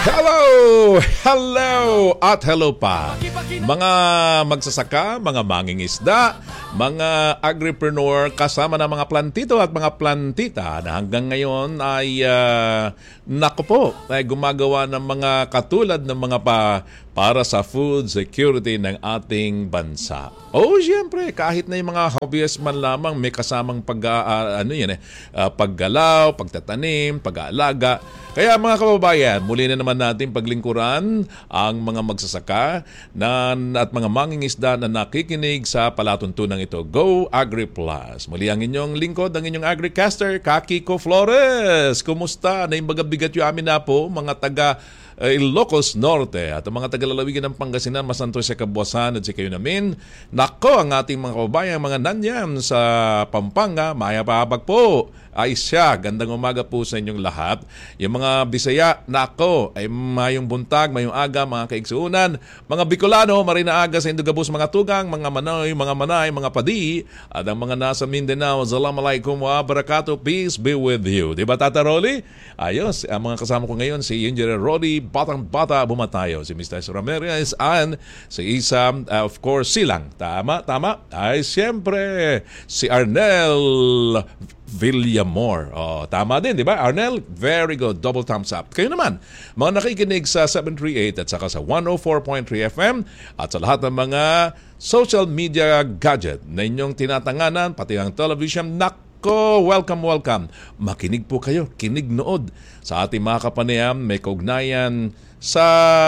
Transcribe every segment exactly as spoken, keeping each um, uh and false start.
Hello! Hello! At hello pa. Mga magsasaka, mga mangingisda, mga agripreneur, kasama na mga plantito at mga plantita na hanggang ngayon ay, uh, naku po, ay gumagawa ng mga katulad ng mga pa para sa food security ng ating bansa. Oh, siyempre, kahit na yung mga hobbyist man lamang, may kasamang pag, uh, ano yan, eh, uh, paggalaw, pagtatanim, pag-aalaga. Kaya mga kababayan, muli na naman natin paglingkuran ang mga magsasaka na, at mga mangingisda na nakikinig sa palatuntunan ito. Go AgriPlus! Muli ang inyong lingkod, ang inyong agricaster, Kakiko Flores. Kumusta? Naimbagabigat yung amin na po, mga taga uh, Ilocos Norte at ang mga taga-lalawigan ng Pangasinan, Masanto sa Kabuasan at si kayo namin. Nako, ang ating mga kababayan, mga nanyam sa Pampanga, maya pahabag po. Ay siya, gandang umaga po sa inyong lahat. Yung mga Bisaya, nako, ay mayong buntag, mayong aga, mga kaigsuunan. Mga Bicolano, marina aga sa Indugabus, mga tugang, mga manoy, mga manay, mga padi. At ang mga nasa Mindanao, Assalamualaikum wa barakatuh, peace be with you. Diba, Tata Rolly? Ayos, ang mga kasama ko ngayon, si Engineer Rolly, batang-bata, bumatayo. Si mister Ramirez, and si Isa, uh, of course, silang. Tama, tama. Ay, siyempre, si Arnel Villamor. Oh, tama din, di ba? Arnel, very good. Double thumbs up. Kayo naman, mga nakikinig sa seven thirty-eight at saka sa one oh four point three F M at sa lahat ng mga social media gadget na inyong tinatanganan, pati ang television, nako, welcome, welcome. Makinig po kayo, kinig nood sa ating mga kapanayam, may kaugnayan sa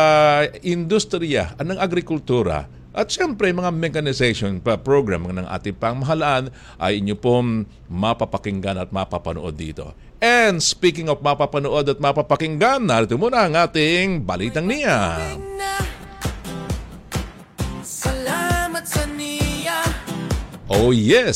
industriya, anong agrikultura, at siyempre, mga mechanization pa program ng ating pangmahalaan ay inyo pong mapapakinggan at mapapanood dito. And speaking of mapapanood at mapapakinggan, narito muna ang ating Balitang Niya. Oh yes!